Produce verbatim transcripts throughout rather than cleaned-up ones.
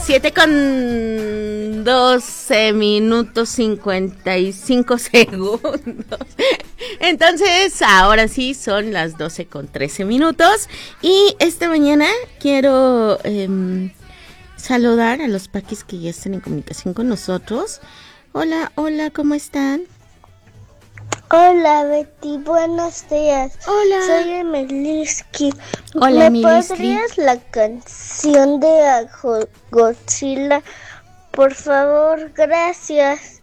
Siete con doce minutos cincuenta y cinco segundos. Entonces, ahora sí son las doce con trece minutos. Y esta mañana quiero eh, saludar a los paquis que ya están en comunicación con nosotros. Hola, hola, ¿cómo están? Hola Betty, buenos días. Hola. Soy Emiliski. Hola, ¿Me Emiliski. podrías la canción de Ajo Godzilla? Por favor, gracias.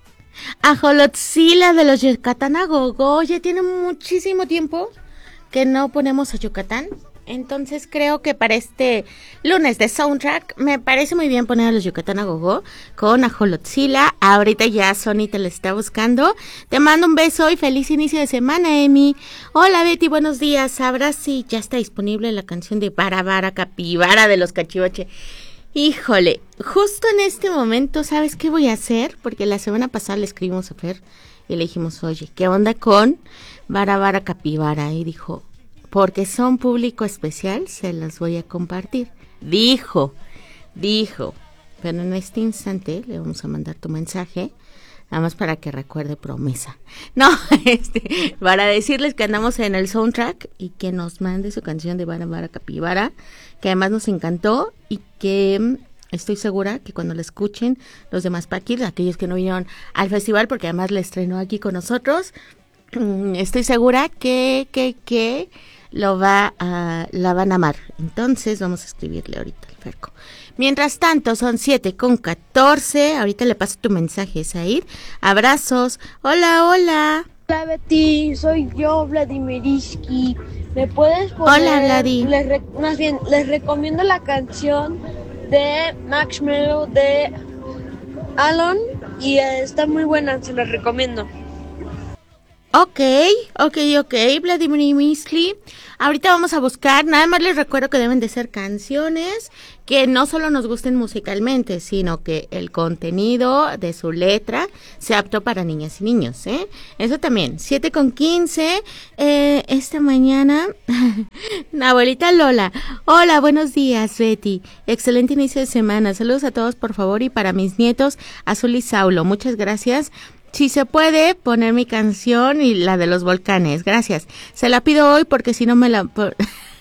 Ajolotzila de los Yucatán a Gogo. Oye, tiene muchísimo tiempo que no ponemos a Yucatán. Entonces creo que para este lunes de soundtrack me parece muy bien poner a los Yucatán a Gogo con Ajolotzila. Ahorita ya Sony te la está buscando. Te mando un beso y feliz inicio de semana, Emi. Hola Betty, buenos días. ¿Sabrás si ya está disponible la canción de Bara Bara Capibara de los Cachivache? Híjole, justo en este momento, ¿sabes qué voy a hacer? Porque la semana pasada le escribimos a Fer y le dijimos, oye, ¿qué onda con Bara Bara Capibara? Y dijo, porque son público especial, se las voy a compartir. Dijo, dijo, pero en este instante le vamos a mandar tu mensaje, nada más para que recuerde promesa. No, este, para decirles que andamos en el soundtrack y que nos mande su canción de Bara Bara Capibara, que además nos encantó y que estoy segura que cuando la escuchen los demás paquis, aquellos que no vinieron al festival, porque además la estrenó aquí con nosotros, estoy segura que, que, que lo va a, la van a amar. Entonces vamos a escribirle ahorita al Ferco. Mientras tanto, son siete con catorce. Ahorita le paso tu mensaje, Zair. Abrazos. Hola, hola. Hola Betty, soy yo, Vladimiriski. ¿Me puedes poner? Hola, Vladi. Les re, más bien, les recomiendo la canción de Marshmello de Alon y eh, está muy buena, se la recomiendo. Ok, ok, ok, Vladimir Miskli. Ahorita vamos a buscar, nada más les recuerdo que deben de ser canciones que no solo nos gusten musicalmente, sino que el contenido de su letra sea apto para niñas y niños, ¿eh? Eso también, siete con quince, eh, esta mañana, abuelita Lola, hola, buenos días, Betty, excelente inicio de semana, saludos a todos, por favor, y para mis nietos, Azul y Saulo, muchas gracias. Si se puede, poner mi canción y la de los volcanes. Gracias. Se la pido hoy porque si no me la... Por...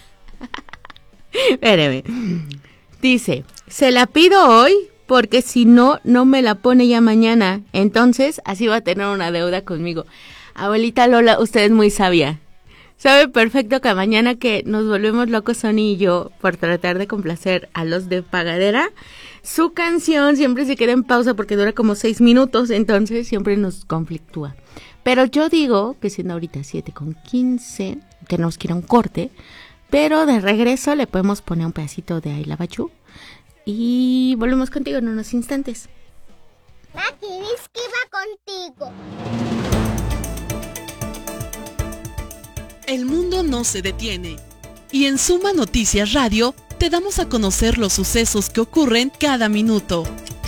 Espéreme. Dice, se la pido hoy porque si no, no me la pone ya mañana. Entonces, así va a tener una deuda conmigo. Abuelita Lola, usted es muy sabia. Sabe perfecto que mañana que nos volvemos locos Sony y yo por tratar de complacer a los de Pagadera, su canción siempre se queda en pausa porque dura como seis minutos, entonces siempre nos conflictúa. Pero yo digo que siendo ahorita siete con quince, tenemos que ir a un corte, pero de regreso le podemos poner un pedacito de I Love You y volvemos contigo en unos instantes. Maki, dice que va contigo. El mundo no se detiene y en Suma Noticias Radio te damos a conocer los sucesos que ocurren cada minuto.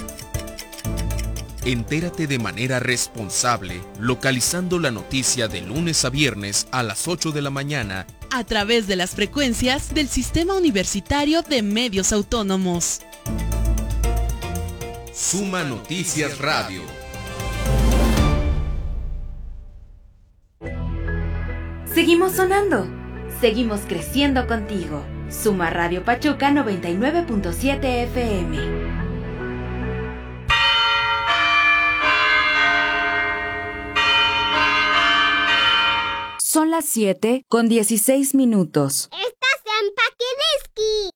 Entérate de manera responsable, localizando la noticia de lunes a viernes a las ocho de la mañana a través de las frecuencias del Sistema Universitario de Medios Autónomos. Suma Noticias Radio. Seguimos sonando, seguimos creciendo contigo. Suma Radio Pachuca noventa y nueve punto siete F M. Son las siete con dieciséis minutos. Estás en Paquiriski.